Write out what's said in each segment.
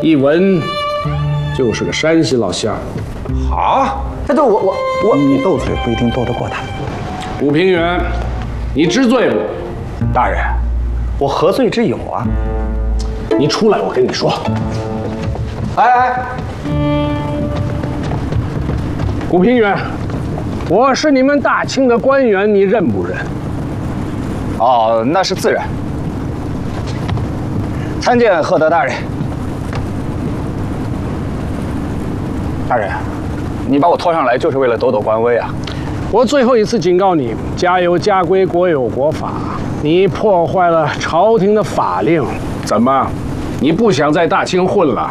一闻就是个山西老乡。 好，这都我，你斗嘴不一定斗得过他。 武平原，你知罪不？ 大人，我何罪之有啊？ 你出来，我跟你说。 哎， 武平原，我是你们大清的官员，你认不认？ 哦，那是自然。参见赫德大人。大人，你把我拖上来就是为了抖抖官威啊！ 我最后一次警告你，家有家规，国有国法。你破坏了朝廷的法令，怎么？你不想在大清混了？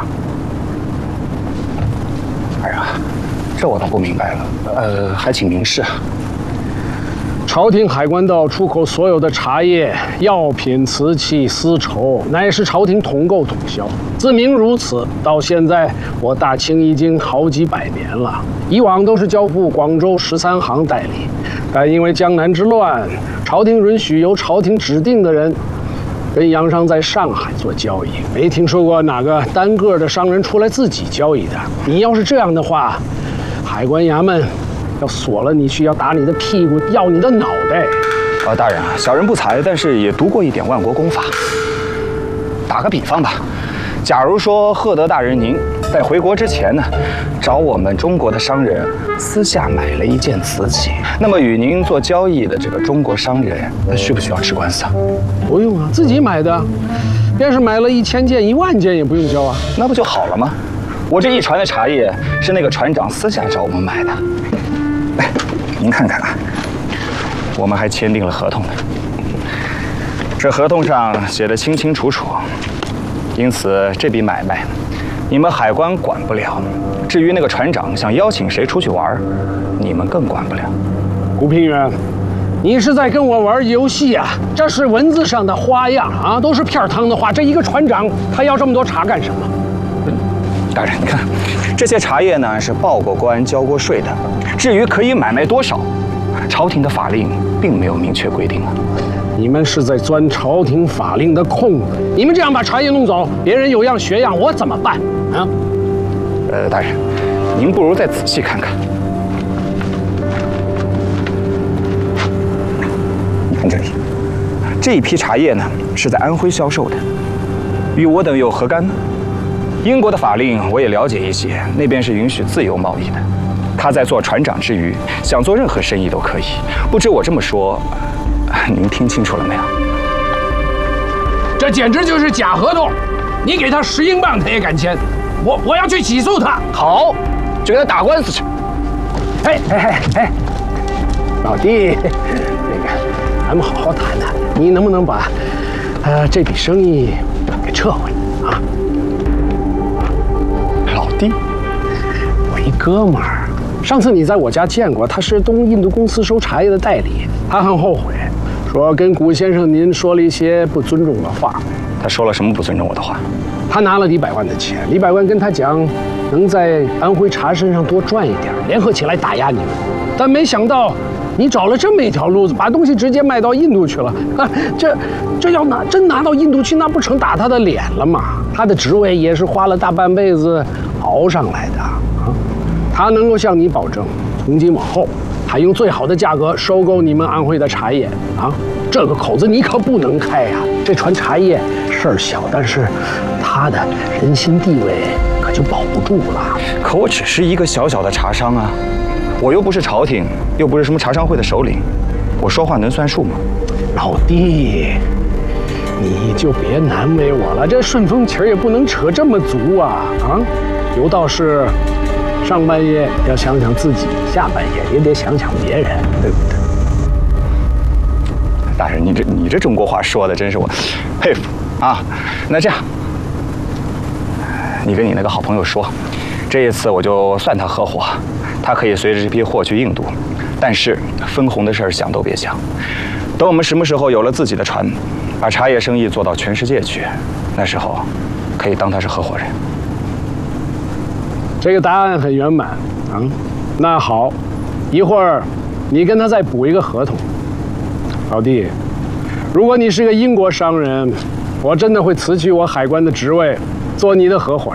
哎呀，这我倒不明白了。还请明示啊。 朝廷海关道出口所有的茶叶、药品、瓷器、丝绸，乃是朝廷统购统销。自明如此，到现在我大清已经好几百年了。以往都是交付广州13行代理，但因为江南之乱，朝廷允许由朝廷指定的人跟洋商在上海做交易，没听说过哪个单个的商人出来自己交易的。你要是这样的话，海关衙门要锁了你去，要打你的屁股，要你的脑袋。 大人啊，小人不才，但是也读过一点万国公法。打个比方吧，假如说赫德大人您在回国之前呢，找我们中国的商人私下买了一件瓷器，那么与您做交易的这个中国商人，他需不需要吃官司啊？ 不用啊，自己买的，便是买了1000件、10000件也不用交啊， 那不就好了吗？我这一船的茶叶是那个船长私下找我们买的。来，您看看啊，我们还签订了合同呢。这合同上写得清清楚楚，因此这笔买卖你们海关管不了。至于那个船长想邀请谁出去玩，你们更管不了。 吴平原，你是在跟我玩游戏啊？这是文字上的花样啊，都是片汤的话。这一个船长他要这么多茶干什么？ 大人，你看，这些茶叶呢是报过关、交过税的。至于可以买卖多少，朝廷的法令并没有明确规定啊。 你们是在钻朝廷法令的空子。你们这样把茶叶弄走，别人有样学样，我怎么办啊？ 大人，您不如再仔细看看。你看这里，这一批茶叶呢是在安徽销售的，与我等又有何干呢？英国的法令我也了解一些，那边是允许自由贸易的。他在做船长之余，想做任何生意都可以。不知我这么说，您听清楚了没有？ 这简直就是假合同！你给他10英镑，他也敢签。我要去起诉他。 好，就给他打官司去。 哎，老弟，那个，咱们好好谈谈，你能不能把，这笔生意给撤回来啊？ 老弟， 我一哥们儿，上次你在我家见过，他是东印度公司收茶叶的代理，他很后悔，说跟古先生您说了一些不尊重的话。 他说了什么不尊重我的话？ 他拿了李百万的钱，李百万跟他讲，能在安徽茶身上多赚一点，联合起来打压你们。但没想到，你找了这么一条路子，把东西直接卖到印度去了。啊，这要真拿到印度去，那不成打他的脸了吗？他的职位也是花了大半辈子熬上来的啊。他能够向你保证，从今往后，他用最好的价格收购你们安徽的茶叶啊。这个口子你可不能开呀！这船茶叶事儿小，但是他的人心地位可就保不住了。 可我只是一个小小的茶商啊，我又不是朝廷，又不是什么茶商会的首领，我说话能算数吗？ 老弟，你就别难为我了，这顺风旗也不能扯这么足啊！啊，有道是，上半夜要想想自己，下半夜也得想想别人，对不对？ 大人，你这中国话说的真是我佩服啊！那这样，你跟你那个好朋友说，这一次我就算他合伙，他可以随着这批货去印度，但是分红的事儿想都别想。等我们什么时候有了自己的船，把茶叶生意做到全世界去，那时候可以当他是合伙人。 这个答案很圆满啊。那好，一会儿你跟他再补一个合同。老弟，如果你是个英国商人，我真的会辞去我海关的职位，做你的合伙人。